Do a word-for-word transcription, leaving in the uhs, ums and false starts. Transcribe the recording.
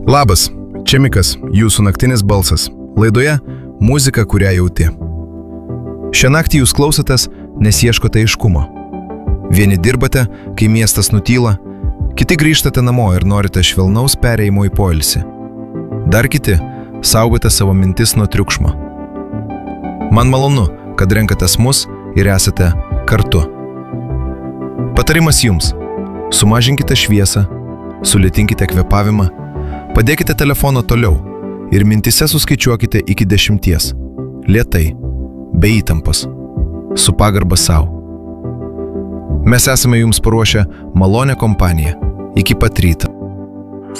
Labas, čia Mikas, jūsų naktinis balsas. Laidoje muzika, kurią jauti. Šią naktį jūs klausotės, nes ieškote aiškumo. Vieni dirbate, kai miestas nutyla, kiti grįžtate namo ir norite švelnaus perėjimo į poilsį. Dar kiti saugote savo mintis nuo triukšmo. Man malonu, kad renkatės mus ir esate kartu. Patarimas jums: sumažinkite šviesą, sulėtinkite kvėpavimą, padėkite telefoną toliau ir mintise suskaičiuokite iki dešimties. Lėtai, be įtampos, su pagarba sau. Mes esame jums paruošę malonią kompaniją iki pat ryto.